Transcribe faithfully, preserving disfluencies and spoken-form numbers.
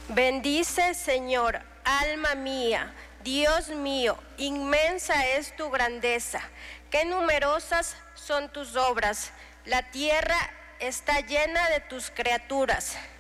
Bendice, Señor, alma mía, Dios mío, inmensa es tu grandeza, qué numerosas son tus obras, la tierra está llena de tus criaturas.